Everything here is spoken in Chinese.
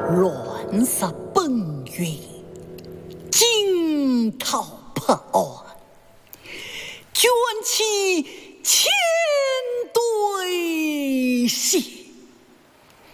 乱杀本源，惊涛拍岸，卷起